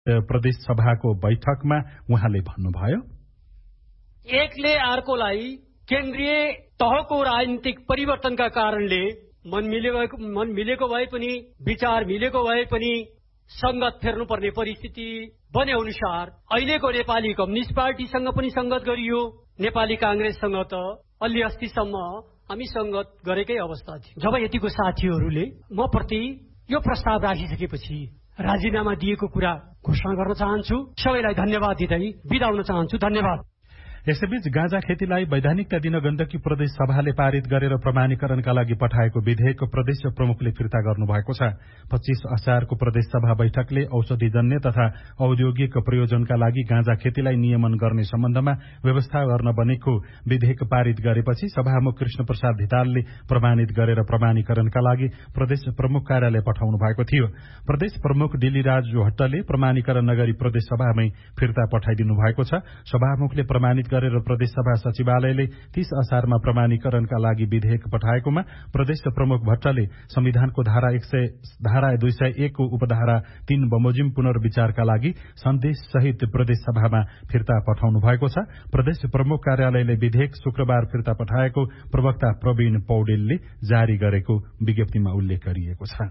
प्रदेश सभाको बैठकमा उहाँले भन्नुभयो, एकले अर्कोलाई केन्द्रीय तहको राजनीतिक परिवर्तनका कारणले मन मिलेको भए पनि विचार मिलेको भए पनि संगत फेर्नुपर्ने परिस्थिति बने अनुसार अहिलेको नेपाली कम्युनिस्ट पार्टीसँग पनि संगत गरियो। नेपाली कांग्रेससँग त अलि अस्तिसम्म हामी संगत गरेकै अवस्था थियो। जब यतिको साथीहरूले म प्रति यो प्रस्ताव राखिसकेपछि राजीनामा दिएको कुरा घोषणा गर्न चाहन्छु। सबैलाई धन्यवाद दिँदै बिदा हुन चाहन्छु। धन्यवाद। यसैबीच गाँजा खेतीलाई वैधानिकता दिन गण्डकी प्रदेश सभाले पारित गरेर प्रमाणीकरणका लागि पठाएको विधेयक प्रदेश प्रमुखले फिर्ता गर्नुभएको छ। 25 असारको प्रदेश सभा बैठकले औषधिजन्य तथा औद्योगिक प्रयोजनका लागि गाँजा खेतीलाई नियमन गर्ने सम्बन्धमा व्यवस्था गर्न बनेको विधेयक पारित गरेपछि सभामुख कृष्ण प्रसाद धितालले प्रमाणित गरेर प्रमाणीकरणका लागि प्रदेश प्रमुख कार्यालय पठाउनु भएको थियो। प्रदेश प्रमुख डिलीराज भट्टले प्रमाणीकरण नगरी प्रदेश सभामै फिर्ता पठाइदिनु भएको छ। सभामुखले प्रमाणित गरेर प्रदेश सभा सचिवालयले 30 असारमा प्रमाणीकरणका लागि विधेयक पठाएकोमा प्रदेश प्रमुख भट्टले संविधानको धारा 201 को उपधारा 3 बमोजिम पुनर्विचारका लागि सन्देश सहित प्रदेश सभामा फिर्ता पठाउनु भएको छ। प्रदेश प्रमुख कार्यालयले विधेयक शुक्रबार फिर्ता पठाएको प्रवक्ता प्रवीण पौडेलले जारी गरेको विज्ञप्तिमा उल्लेख गरिएको छ।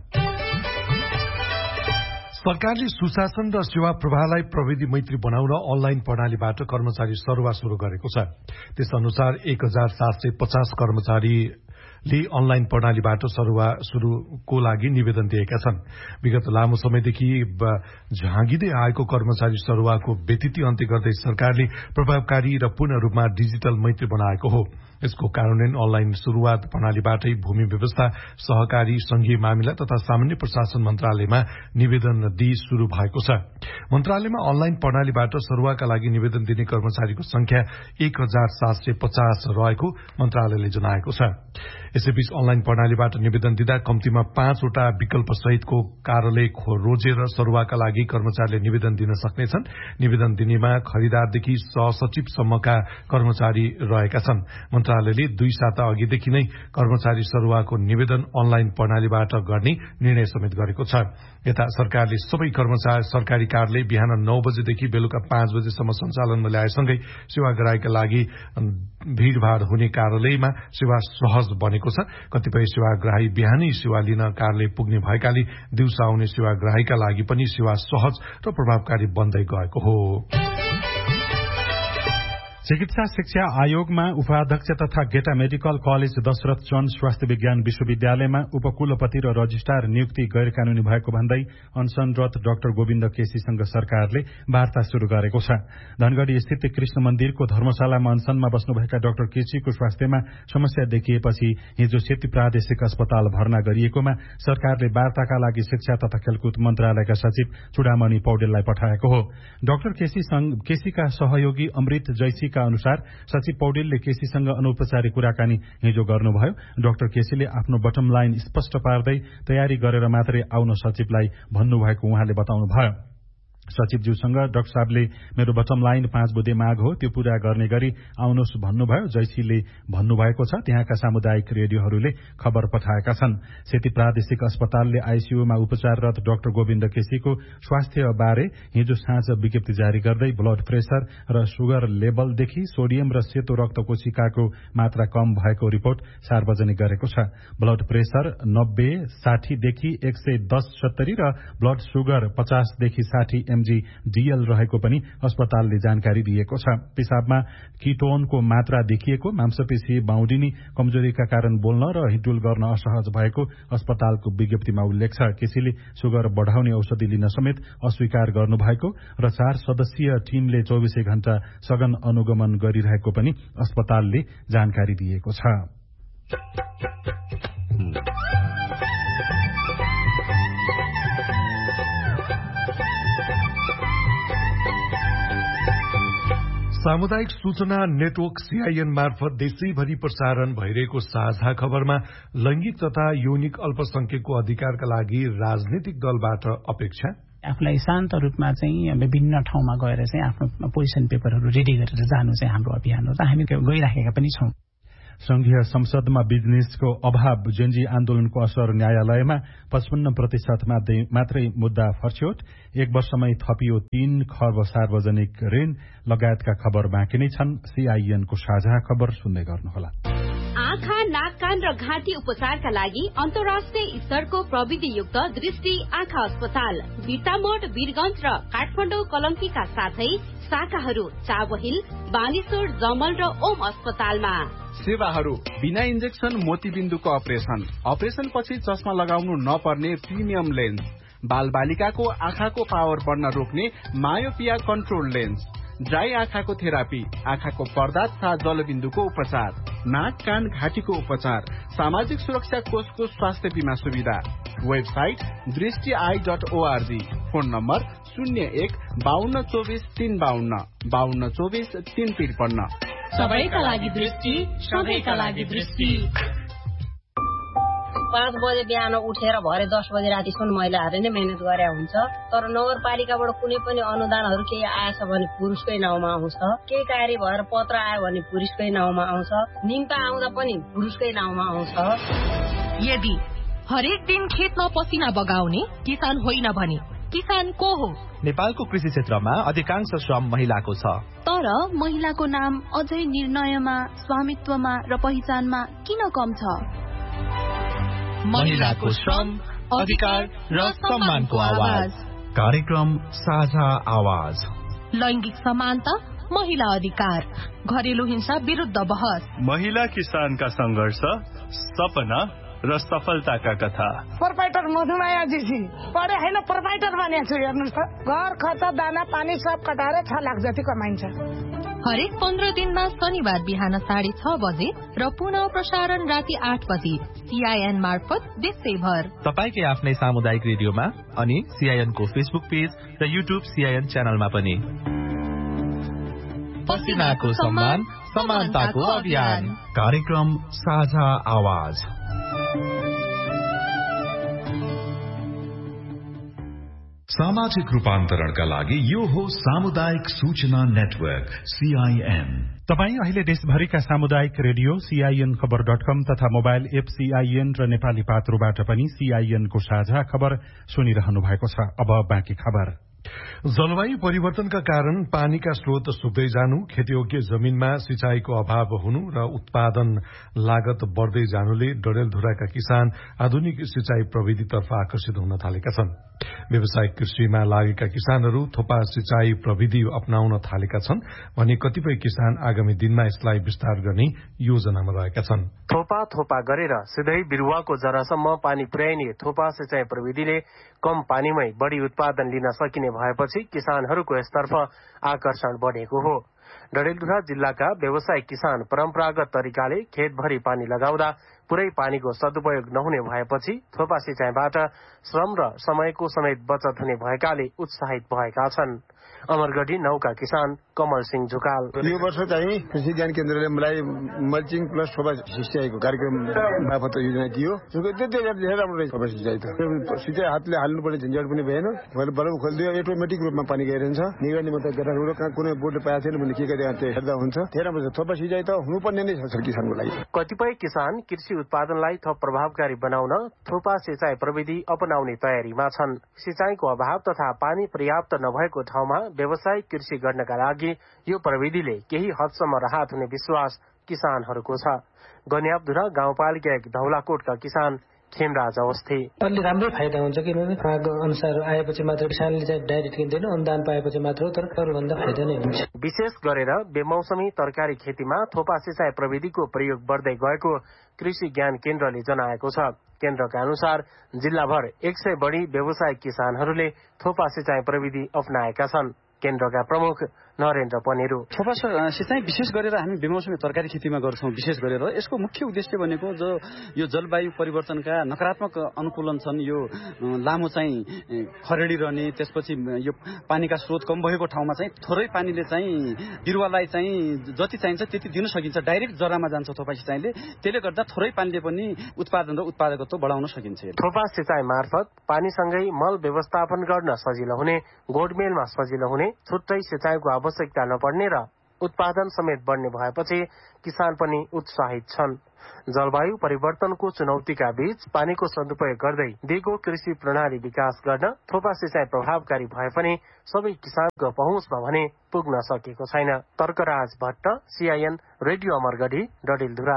सरकारले सुशासन र सेवा प्रवाहलाई प्रविधि मैत्री बनाउन अनलाइन प्रणालीबाट कर्मचारी सरुवा शुरू गरेको छ। त्यस अनुसार 1750 कर्मचारीले अनलाइन प्रणालीबाट सरुवा शुरूको लागि निवेदन दिएका छन्। विगत लामो समयदेखि झाँगिँदै आएको कर्मचारी सरुवाको व्यतिथि अन्त्य गर्दै सरकारले प्रभावकारी र पूर्ण रूपमा डिजिटल मैत्री बनाएको हो। यसको कार्यान्वयन अनलाइन शुरूआत प्रणालीबाटै भूमि व्यवस्था, सहकारी, संघीय मामिला तथा सामान्य प्रशासन मन्त्रालयमा निवेदन दिई शुरू भएको छ। मन्त्रालयमा अनलाइन प्रणालीबाट सरुवाका लागि निवेदन दिने कर्मचारीको संख्या 1750 रहेको मन्त्रालयले जनाएको छ। यसैबीच अनलाइन प्रणालीबाट निवेदन दिँदा कम्तीमा 5 वटा विकल्प सहितको कार्यालय रोजेर सरुवाका लागि कर्मचारीले निवेदन दिन सक्नेछन्। निवेदन दिनेमा खरिदारदेखि सहसचिवसम्मका कर्मचारी रहेका छन्। मन्त्रालयले 2 साता अघिदेखि नै कर्मचारी सरुवाको निवेदन अनलाइन प्रणालीबाट गर्ने निर्णय समेत गरेको छ। यता सरकारले सबै सरकारी कार्यालय बिहान 9 बजेदेखि बेलुका 5 बजेसम्म सञ्चालनमा ल्याएसँगै सेवाग्राहीका लागि भीड़भाड़ हुने कार्यालयमा सेवा सहज बनेको छ। कतिपय सेवाग्राही बिहानै सेवा लिन कार्यालय पुग्ने भएकाले दिउँसो आउने सेवाग्राहीका लागि पनि सेवा सहज र प्रभावकारी बन्दै गएको हो। चिकित्सा शिक्षा आयोगमा उपाध्यक्ष तथा गेटा मेडिकल कलेज दशरथ चन्द स्वास्थ्य विज्ञान विश्वविद्यालयमा उपकुलपति र रजिस्ट्रार नियुक्ति गैर कानूनी भएको भन्दै अनसनरत डाक्टर गोविन्द केसीसँग सरकारले वार्ता शुरू गरेको छ। धनगढ़ी स्थित कृष्ण मन्दिरको धर्मशालामा अनसनमा बस्नुभएका डाक्टर केसीको स्वास्थ्यमा समस्या देखिएपछि हिजो सेती प्रादेशिक अस्पताल भर्ना गरिएकोमा सरकारले वार्ताका लागि शिक्षा तथा खेलकुद मन्त्रालयका सचिव चुडामणि पौडेललाई पठाएको हो। डाक्टर केसीका सहयोगी अमृत जैसीका अनुसार सचिव पौडेलले केसीसँग अनौपचारिक कुराकानी हिजो गर्नुभयो। डाक्टर केसीले आफ्नो बटम लाइन स्पष्ट पार्दै तयारी गरेर मात्रै आउन सचिवलाई भन्नुभएको उहाँले बताउनुभयो। सचिवज्यूसँग डाक्टर साहबले मेरो बटम लाइन 5 बुँदे माग हो, त्यो पूरा गर्ने गरी आउनुहोस् भन्नुभयो। जैसीले भन्नुभएको छ। त्यहाँका सामुदायिक रेडियोहरूले खबर पठाएका छन्। सेती प्रादेशिक अस्पतालले आईसीयूमा उपचाररत डाक्टर गोविन्द केसीको स्वास्थ्य बारे हिजो साँझ विज्ञप्ति जारी गर्दै ब्लड प्रेशर र सुगर लेभलदेखि सोडियम र सेतो रक्त कोशिकाको मात्रा कम भएको रिपोर्ट सार्वजनिक गरेको छ। ब्लड प्रेशर 90/60 देखि 110/70 र ब्लड सुगर 50 देखि 60 mg/dl रहेको पनि अस्पतालले जानकारी दिएको छ। पिसाबमा किटोनको मात्रा देखिएको, मांसपेशी बाउडिनी कमजोरीका कारण बोल्न र हिडुल गर्न असहज भएको अस्पतालको विज्ञप्तिमा उल्लेख छ। केसीले सुगर बढ़ाउने औषधि लिन समेत अस्वीकार गर्नुभएको र 4 सदस्यीय टीमले 24 घण्टा सघन अनुगमन गरिरहेको पनि अस्पतालले जानकारी दिएको छ। सामुदायिक सूचना नेटवर्क सीआईएन मार्फत देशैभरि प्रसारण भइरहेको साझा खबरमा लैंगिक तथा यौनिक अल्पसंख्यकको अधिकारका लागि राजनीतिक दलबाट अपेक्षा, आफूलाई शान्त रूपमा चाहिँ विभिन्न ठाउँमा गएर चाहिँ आफ्नो पोजिसन पेपरहरू रेडी गरेर जानु चाहिँ हाम्रो अभियान हो। हामी गइराखेका पनि छौं। संघीय संसदमा बिजनेसको अभाव जेन्जी आन्दोलनको असर न्यायालयमा 55% मात्रै मुद्दा फर्स्योट 1 वर्षमै थपियो 3 खर्ब सार्वजनिक ऋण लगायतका खबर बाँकी नै छन्। सीआईएनको साझा खबर सुन्दै गर्नुहोला। आँखा, नाक, कान र घाँटी उपचारका लागि अन्तर्राष्ट्रिय स्तरको प्रविधियुक्त दृष्टि आँखा अस्पताल बिर्तामोड, वीरगञ्ज र काठमाडौँ कलङ्कीका साथै शाखाहरू चाबहिल, बानेश्वर, जमल र ओम अस्पतालमा। सेवाहरू बिना इन्जेक्सन मोतीबिन्दुको अपरेसन पछि चस्मा लगाउनु नपर्ने प्रिमियम लेन्स, बालबालिकाको आँखाको पावर बढ्न रोक्ने मायोपिया कन्ट्रोल लेन्स, ड्राई आँखाको थेरापी, आँखाको पर्दा तथा जलबिन्दुको उपचार, नाक, कान, घाँटीको उपचार, सामाजिक सुरक्षा कोषको स्वास्थ्य बीमा सुविधा। Website दृष्टि.org, phone number 01 52 24 352 52 24 353। सबैका लागि दृष्टि, सबैका लागि दृष्टि। 5 बजे बिहान उठेर भरे 10 बजे रातिसम्म महिलाहरूले नै मेहनत गरे हुन्छ। तर नगरपालिकाबाट कुनै पनि अनुदानहरू केही आएछ भने पुरुषकै नाउँमा आउँछ, केही कार्य भएर पत्र आयो भने पुरुषकै नाउँमा आउँछ, निम्ता आउँदा पनि पुरुषकै नाउँमा आउँछ। यदि हरेक दिन खेतमा पसिना बगाउने किसान होइन भने किसान को हो? नेपालको कृषि क्षेत्रमा अधिकांश श्रम महिलाको छ। तर महिलाको नाम अझै निर्णयमा, स्वामित्वमा र पहिचानमा किन कम छ? महिलाको श्रम, अधिकार र सम्मानको आवाज। कार्यक्रम साझा आवाज। लैंगिक समानता, महिला अधिकार, घरेलु हिंसा विरुद्ध बहस, महिला किसानका संघर्ष, सपना र सफलताका कथा। प्रोपाइटर मधुमायाजी पढे होइन, प्रोपाइटर बनेको छु। हेर्नुहोस् त, घर खर्च, दाना पानी सब कटाएर 6 लाख जति कमाइन्छ। हरेक 15 दिनमा शनिबार बिहान 6:30 बजे र पुनः प्रसारण राति 8 बजे सीआईएन मार्फत देशैभर। तपाईकै आफ्नै सामुदायिक रेडियोमा अनि सीआईएन को फेसबुक पेज र युट्युब सीआईएन च्यानलमा पनि। पसिनाको सम्मान, समानताको अभियान। कार्यक्रम साझा आवाज। सामाजिक रूपान्तरणका लागि यो हो सामुदायिक सूचना नेटवर्क सीआईएन। तपाई अहिले देशभरिका सामुदायिक रेडियो CINखबर.com तथा मोबाइल एप CIN र नेपाली पात्रोबाट पनि CIN को साझा खबर सुनिरहनु भएको छ। अब बाँकी खबर। जलवायु परिवर्तनका कारण पानीका स्रोत सुक्दै जानु, खेतीयोग्य जमीनमा सिंचाईको अभाव हुनु र उत्पादन लागत बढ़दै जानुले डडेलधुराका किसान आधुनिक सिंचाई प्रविधितर्फ आकर्षित हुन थालेका छन्। व्यावसायिक कृषिमा लागेका किसानहरू थोपा सिंचाई प्रविधि अपनाउन थालेका छन् भने कतिपय किसान आगामी दिनमा यसलाई विस्तार गर्ने योजनामा रहेका छन्। थोपा गरेर सिधै बिरुवाको जरासम्म पानी पुर्याइने थोपा सिंचाई प्रविधिले कम पानीमै बढ़ी उत्पादन लिन सकिने भएपछि किसानहरूको यसतर्फ आकर्षण बढ़ेको हो। डडेलधुरा जिल्लाका व्यावसायिक किसान परम्परागत तरिकाले खेतभरि पानी लगाउँदा पुरै पानीको सदुपयोग नहुने भएपछि थोपा सिंचाईबाट श्रम र समयको समेत बचत हुने भएकाले उत्साहित भएका छन्। अमरगढी 9 का किसान कमल सिंह झुकाल। यो वर्ष चाहिँ कृषि ज्ञान केन्द्रले मलाई मल्चिङ प्लस थोपा सिंचाईको कार्यक्रम मार्फत योजना दियो। धेरै राम्रो रहेछ थोपा सिंचाई त। सिंचाई हातले हाल्नुपर्ने झन्झट पनि भएन। मैले बल्ब खोलिदियो, अटोमेटिक रूपमा पानी गइरहन्छ। निगरानी मात्रै गरेर कहाँ कुनै बोर्डले पाएको छैन भने के हेर्दा हुन्छ। धेरै राम्रो छ थोपा सिंचाई त हुनुपर्ने नै छ किसानको लागि। कतिपय किसान कृषि उत्पादनलाई थप प्रभावकारी बनाउन थोपा सिंचाई प्रविधि अपनाउने तयारीमा छन्। सिंचाईको अभाव तथा पानी पर्याप्त नभएको ठाउँमा व्यावसायिक कृषि गर्नका लागि यो प्रविधिले केही हदसम्म राहत हुने विश्वास किसानहरूको छ। गन्याबधुरा गाउँपालिका 1 धौलाकोटका किसान खेमराज अवस्थी। अलि राम्रै फाइदा हुन्छ किनभने मागको अनुसार आएपछि मात्र किसानले चाहिँ डाइरेक्ट किन्दैन, अनुदान पाएपछि मात्र, तर अरूभन्दा फाइदा नै हुन्छ। विशेष गरेर बेमौसमी तरकारी खेतीमा थोपा सिंचाई प्रविधिको प्रयोग बढ्दै गएको कृषि ज्ञान केन्द्रले जनाएको छ। केन्द्रका अनुसार जिल्लाभर 100 बढी व्यावसायिक किसानहरूले थोपा सिंचाई प्रविधि अपनाएका छन्। केन्द्रका प्रमुख नरेन्द्र पनेरू। थोपा सिंचाई विशेष गरेर हामी बेमौसमी तरकारी खेतीमा गर्छौं। विशेष गरेर यसको मुख्य उद्देश्य भनेको यो जलवायु परिवर्तनका नकारात्मक अनुकूलन छन्। यो लामो चाहिँ खरेडी रहने, त्यसपछि यो पानीका स्रोत कम भएको ठाउँमा चाहिँ थोरै पानीले चाहिँ बिरुवालाई चाहिँ जति चाहिन्छ त्यति दिन सकिन्छ। डाइरेक्ट जरामा जान्छ थोपा सिंचाईले। त्यसले गर्दा थोरै पानीले पनि उत्पादन र उत्पादकत्व बढाउन सकिन्छ। थोपा सिंचाई मार्फत पानीसँगै मल व्यवस्थापन गर्न सजिलो हुने, गोडमेलमा सजिलो हुने, छुट्टै सिंचाईको आवश्यकता नपर्ने र उत्पादन समेत बढ्ने भएपछि किसान पनि उत्साहित छन्। जलवायु परिवर्तनको चुनौतीका बीच पानीको सदुपयोग गर्दै दिगो कृषि प्रणाली विकास गर्न थोपा सिंचाई प्रभावकारी भए पनि सबै किसानको पहुँचमा भने पुग्न सकेको छैन। Tarkaraj Bhatt, CIN radio Amargadhi, Dadeldhura.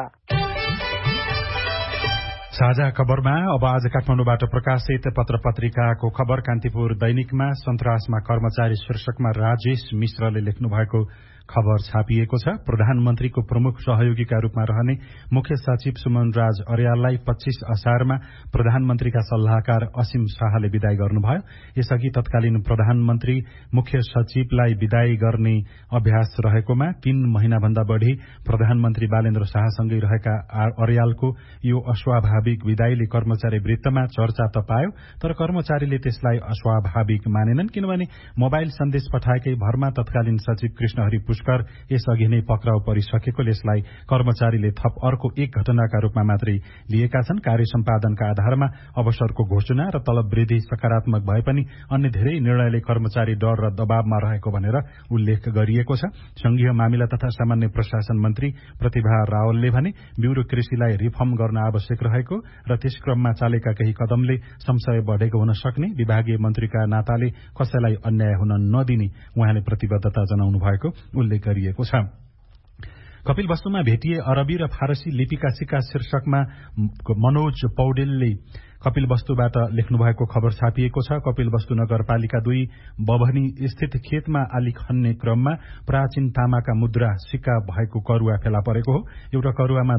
साझा खबरमा अब आज काठमाडौँबाट प्रकाशित पत्र पत्रिकाको खबर। कान्तिपुर दैनिकमा सन्तासमा कर्मचारी शीर्षकमा राजेश मिश्रले लेख्नु भएको खबर छापिएको छ। प्रधानमन्त्रीको प्रमुख सहयोगीका रूपमा रहने मुख्य सचिव सुमन राज अर्याललाई 25 असारमा प्रधानमन्त्रीका सल्लाहकार असीम शाहले विदाई गर्नुभयो। यसअघि तत्कालीन प्रधानमन्त्री मुख्य सचिवलाई विदाई गर्ने अभ्यास रहेकोमा 3 महिनाभन्दा बढ़ी प्रधानमन्त्री बालेन्द्र शाहसँगै रहेका अर्यालको यो अस्वाभाविक विदाईले कर्मचारी वृत्तमा चर्चा त पायो, तर कर्मचारीले त्यसलाई अस्वाभाविक मानेनन्, किनभने मोबाइल सन्देश पठाएकै भरमा तत्कालीन सचिव कृष्णहरि पुष्कर यसअघि नै पक्राउ परिसकेकोले यसलाई कर्मचारीले थप अर्को एक घटनाका रूपमा मात्रै लिएका छन्। कार्य सम्पादनका आधारमा अवसरको घोषणा र तलब वृद्धि सकारात्मक भए पनि अन्य धेरै निर्णयले कर्मचारी डर र दबावमा रहेको भनेर उल्लेख गरिएको छ। संघीय मामिला तथा सामान्य प्रशासन मन्त्री प्रतिभा रावलले भने ब्यूरो कृषिलाई रिफर्म गर्न आवश्यक रहेको र त्यस क्रममा चालेका केही कदमले संशय बढ़ेको हुन सक्ने, विभागीय मन्त्रीका नाताले कसैलाई अन्याय हुन नदिने उहाँले प्रतिबद्धता जनाउनु भएको उल्लेख गरिएको छ। कपिल वस्तुमा भेटिए अरबी र फारसी लिपिका सिक्का शीर्षकमा मनोज पौडेलले कपिल वस्तुबाट लेख्नु भएको खबर छापिएको छ। कपिल वस्तु नगरपालिका 2 बभनी स्थित खेतमा आली खन्ने क्रममा प्राचीन तामाका मुद्रा सिक्का भएको करुवा फेला परेको हो। एउटा करुवामा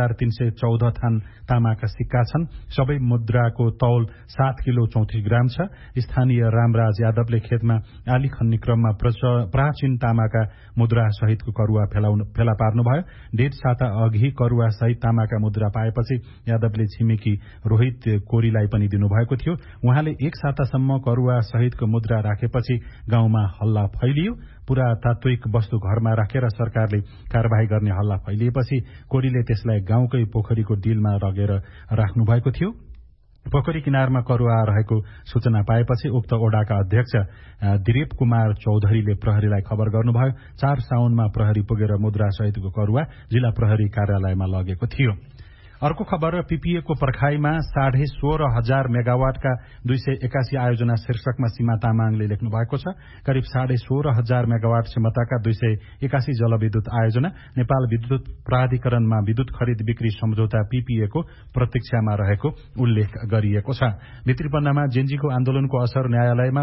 2314 थान तामाका सिक्का छन्। सबै मुद्राको तौल 7 किलो 34 ग्राम छ। स्थानीय रामराज यादवले खेतमा आली खन्ने क्रममा प्राचीन तामाका मुद्रा सहितको करुवा फेला पार्नुभयो। 1.5 साता अघि करुवा सहित तामाका मुद्रा पाएपछि यादवले छिमेकी रोहित कोरीलाई पनि दिनुभएको थियो। उहाँले 1 सातासम्म करुवा सहितको मुद्रा राखेपछि गाउँमा हल्ला फैलियो। पुरातात्विक वस्तु घरमा राखेर सरकारले कार्यवाही गर्ने हल्ला फैलिएपछि कोरीले त्यसलाई गाउँकै पोखरीको डिलमा लगेर राख्नु भएको थियो। पोखरी किनारमा करुवा रहेको सूचना पाएपछि उक्त ओडाका अध्यक्ष दिलीप कुमार चौधरीले प्रहरीलाई खबर गर्नुभयो। 4 साउनमा प्रहरी पुगेर मुद्रा सहितको करुवा जिल्ला प्रहरी कार्यालयमा लगेको थियो। अर्को खबर पीपीएको पर्खाईमा 16,500 मेगावाटका 281 आयोजना शीर्षकमा सीमा तामाङले लेख्नु भएको छ। करिब 16,500 मेगावाट क्षमताका 281 जलविद्युत आयोजना नेपाल विद्युत प्राधिकरणमा विद्युत खरिद बिक्री सम्झौता पीपीएको प्रतीक्षामा रहेको उल्लेख गरिएको छ। भित्रीपन्नामा जेन्जीको आन्दोलनको असर न्यायालयमा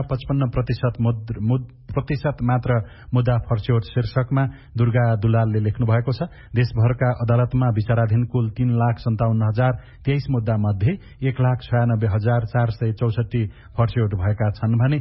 55% मात्र मुद्दा फर्स्योट शीर्षकमा दुर्गा दुलालले लेख्नु भएको छ। देशभरका अदालतमा विचाराधीन कुल 3,57,023 मुद्दा मध्ये 1,96,464 फर्स्योट भएका छन् भने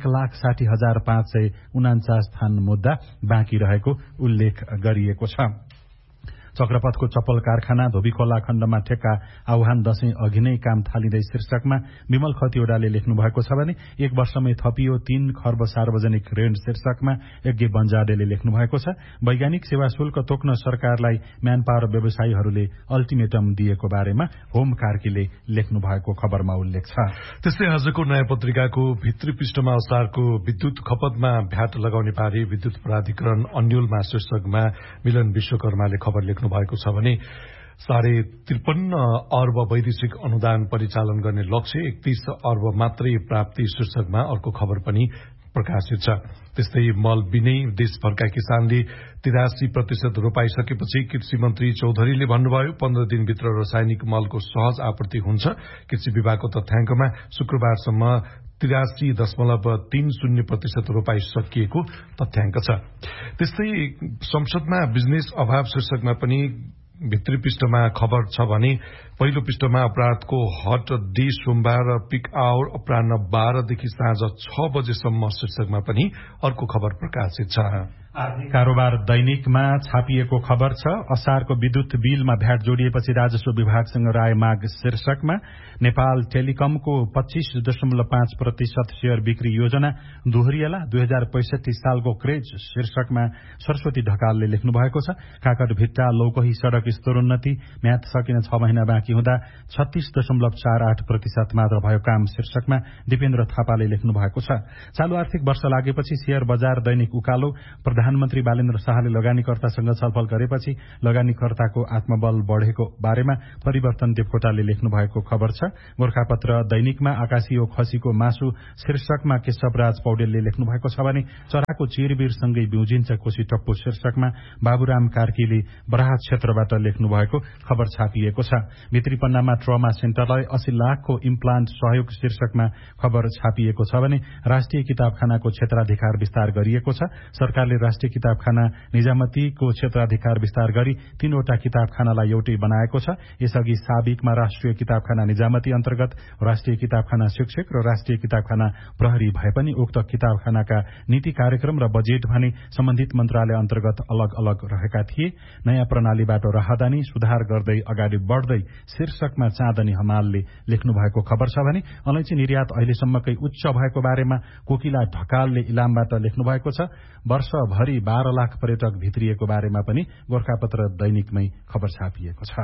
1,60,549 थान मुद्दा बाँकी रहेको उल्लेख गरिएको छ। चक्रपथको चप्पल कारखाना धोबीखोला खण्डमा ठेक्का आह्वान दशैं अघि नै काम थालिँदै शीर्षकमा विमल खतिवड़ाले लेख्नु भएको छ भने 1 वर्षमै थपियो 3 खर्ब सार्वजनिक ऋण शीर्षकमा यज्ञ बन्जाडेले लेख्नु भएको छ। वैज्ञानिक सेवा शुल्क तोक्न सरकारलाई म्यानपावर व्यवसायीहरूले अल्टिमेटम दिएको बारेमा होम कार्कीले लेख्नु भएको खबरमा उल्लेख छ। त्यस्तै आजको नयाँ पत्रिकाको भित्री पृष्ठमा असारको विद्युत खपतमा भ्याट लगाउने बारे विद्युत प्राधिकरण अन्यलमा शीर्षकमा मिलन विश्वकर्माले खबर लेख्नु भएको छ भने 53 अर्ब वैदेशिक अनुदान परिचालन गर्ने लक्ष्य 31 अर्ब मात्रै प्राप्ति शीर्षकमा अर्को खबर पनि प्रकाशित छ। त्यस्तै मल बिनै देशभरका किसानले 83% रोपाइसकेपछि कृषि मन्त्री चौधरीले भन्नुभयो 15 दिनभित्र रासायनिक मलको सहज आपूर्ति हुन्छ। कृषि विभागको तथ्याङ्कमा शुक्रबारसम्म 83.30% रोपाई सकिएको तथ्याङ्क छ। त्यस्तै संसदमा बिजनेस अभाव शीर्षकमा पनि भित्री पृष्ठमा खबर छ भने पहिलो पृष्ठमा अपराधको हट डे सोमबार पिक आवर अपराह्न 12 देखि साँझ 6 बजेसम्म शीर्षकमा पनि अर्को खबर प्रकाशित छ। आर्थिक कारोबार दैनिकमा छापिएको खबर छ। असारको विद्युत बिलमा भ्याट जोडिएपछि राजस्व विभागसँग राय माग शीर्षकमा नेपाल टेलिकमको 25.5% शेयर बिक्री योजना दोहोरिएला 2065 सालको क्रेज शीर्षकमा सरस्वती ढकालले लेख्नु भएको छ। काकट भिट्टा लौकही सड़क स्तरोन्नति म्याद सकिन 6 महिना बाँकी हुँदा 36.48% मात्र भयो काम शीर्षकमा दिपेन्द्र थापाले लेख्नु भएको छ। चालू आर्थिक वर्ष लागेपछि शेयर बजार दैनिक उकालो प्रधानमन्त्री बालेन्द्र शाहले लगानीकर्तासँग छलफल गरेपछि लगानीकर्ताको आत्मबल बढ़ेको बारेमा परिवर्तन देवकोटाले लेख्नु भएको खबर छ। गोरखापत्र दैनिकमा आकाशियो खसीको मासु शीर्षकमा केशवराज पौडेलले लेख्नु भएको छ भने चराको चिरबिरसँगै बिउजिन्छ कोशी टप्पु शीर्षकमा बाबुराम कार्कीले बराहा क्षेत्रबाट लेख्नु भएको खबर छापिएको छ। भित्री पन्नामा ट्रमा सेन्टरलाई 80 लाखको इम्प्लान्ट सहयोग शीर्षकमा खबर छापिएको छ भने राष्ट्रिय किताबखानाको क्षेत्राधिकार विस्तार गरिएको छ। सरकारले राष्ट्रिय किताबखाना निजामतीको क्षेत्राधिकार विस्तार गरी 3वटा किताबखानालाई एउटै बनाएको छ। यसअघि साबिकमा राष्ट्रिय किताबखाना निजामती अन्तर्गत राष्ट्रिय किताबखाना शिक्षक र राष्ट्रिय किताबखाना प्रहरी भए पनि उक्त किताबखानाका नीति कार्यक्रम र बजेट भने सम्बन्धित मन्त्रालय अन्तर्गत अलग अलग रहेका थिए। नयाँ प्रणालीबाट राहदानी सुधार गर्दै अगाडि बढ़दै शीर्षकमा चाँदनी हमालले लेख्नु भएको खबर छ भने अलैँची निर्यात अहिलेसम्मकै उच्च भएको बारेमा कोकिला ढकालले इलामबाट लेख्नु भएको छ। वर्षभरि 12 लाख पर्यटक भित्रिएको बारेमा पनि गोरखापत्र दैनिकमै खबर छापिएको छ।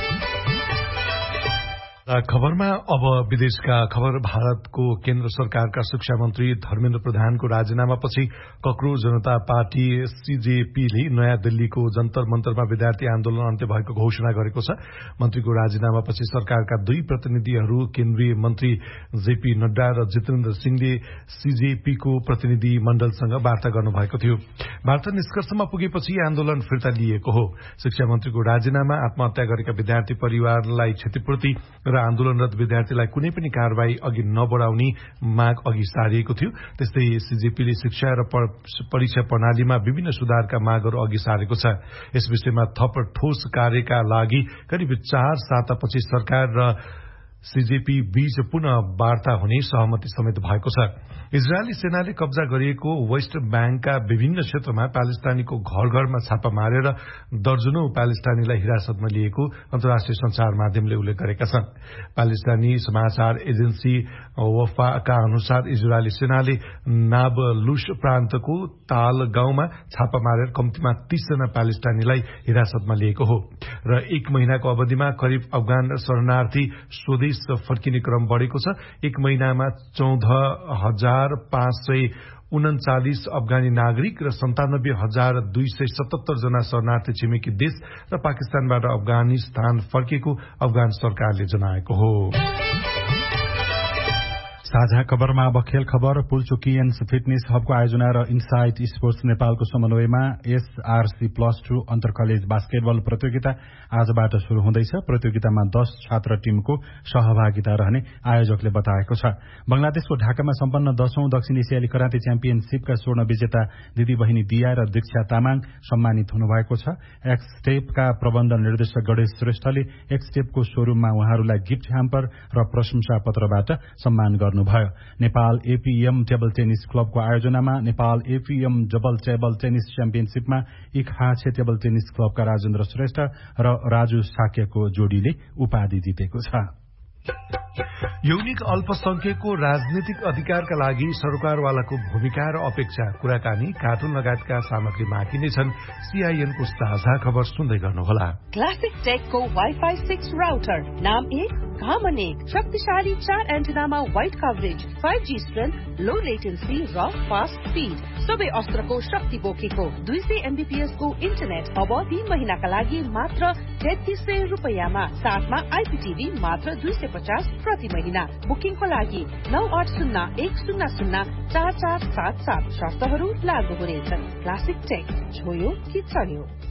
खबरमा अब विदेशका खबर। भारतको केन्द्र सरकारका शिक्षा मन्त्री धर्मेन्द्र प्रधानको राजीनामापछि कक्रोच जनता पार्टी सीजेपीले नयाँ दिल्लीको जन्तर मन्तरमा विद्यार्थी आन्दोलन अन्त्य भएको घोषणा गरेको छ। मन्त्रीको राजीनामापछि सरकारका 2 प्रतिनिधिहरू केन्द्रीय मन्त्री जेपी नड्डा र जितेन्द्र सिंहले सीजेपीको प्रतिनिधि मण्डलसँग वार्ता गर्नुभएको थियो। वार्ता निष्कर्षमा पुगेपछि आन्दोलन फिर्ता लिएको हो। शिक्षा मन्त्रीको राजीनामा, आत्महत्या गरेका विद्यार्थी परिवारलाई क्षतिपूर्ति र आन्दोलनरत विद्यार्थीलाई कुनै पनि कारवाही अघि नबढाउने माग अघि सारिएको थियो। त्यस्तै सीजेपीले शिक्षा र परीक्षा प्रणालीमा विभिन्न सुधारका मागहरू अघि सारेको छ। यस विषयमा थप ठोस कार्यका लागि करिब 4 सातापछि सरकार र सीजेपी बीच पुनः वार्ता हुने सहमति समेत भएको छ। इजरायली सेनाले कब्जा गरिएको वेस्ट ब्याङ्कका विभिन्न क्षेत्रमा प्यालेस्टाइनीको घर घरमा छापा मारेर दर्जनौं प्यालेस्टाइनीलाई हिरासतमा लिएको अन्तर्राष्ट्रिय संचार माध्यमले उल्लेख गरेका छन्। प्यालेस्टाइनी समाचार एजेन्सी वफाका अनुसार इजरायली सेनाले नाबलुस प्रान्तको ताल गाउँमा छापा मारेर कम्तीमा 30 जना प्यालेस्टाइनीलाई हिरासतमा लिएको हो र 1 महिनाको अवधिमा करिब अफगान शरणार्थी स्वदेश फर्किने क्रम बढ़ेको छ। 1 महिनामा 14,539 अफगानी नागरिक र 97,277 जना शरणार्थी छिमेकी देश र पाकिस्तानबाट अफगानिस्तान फर्केको अफगान सरकारले जनाएको हो। साझा खबरमा अब खेल खबर। पुल्चोकियन्स फिटनेस हबको आयोजना र इनसाइट स्पोर्ट्स नेपालको समन्वयमा एसआरसी +2 अन्तर कलेज बास्केटबल प्रतियोगिता आजबाट शुरू हुँदैछ। प्रतियोगितामा 10 छात्र टीमको सहभागिता रहने आयोजकले बताएको छ। बंगलादेशको ढाकामा सम्पन्न 10औं दक्षिण एसियाली कराते च्याम्पियनशीपका स्वर्ण विजेता दिदी बहिनी दिया र दीक्षा तामाङ सम्मानित हुनुभएको छ। एक्सटेपका प्रबन्ध निर्देशक गणेश श्रेष्ठले एक्सटेपको शोरूममा उहाँहरूलाई गिफ्ट ह्याम्पर र प्रशंसा पत्रबाट सम्मान गर्नुभयो। नेपाल एपीएम टेबल टेनिस क्लबको आयोजनामा Nepal APM double table tennis च्याम्पियनशीपमा इखाछे table tennis क्लबका राजेन्द्र श्रेष्ठ र राजु साक्यको जोडीले उपाधि जितेको छ। यौनिक अल्पसंख्यकको राजनीतिक अधिकारका लागि सरकारवालाको भूमिका र अपेक्षा, कुराकानी, कार्टुन लगायतका सामग्री बाँकी नै छन्। सीआईएनको साझा खबर सुन्दै गर्नुहोला। क्लासिक टेकको वाइफाई 6 राउटर, नाम 1 काम 1, शक्तिशाली 4 एन्टेनामा वाइड कभरेज, 5G स्ट्रेन्थ, लो लेटेन्सी र फास्ट स्पिड, सबै अस्त्रको शक्ति बोकेको 200 MBPS को इन्टरनेट अब 3 महिनाका लागि मात्र 3300 रुपैयाँमा, साथमा आइपीटीभी मात्र 250 प्रति महिना। बुकिङको लागि 9801004477, शर्तहरू लागू हुनेछन्। क्लासिक टेक, छोयो कि चढ्यो।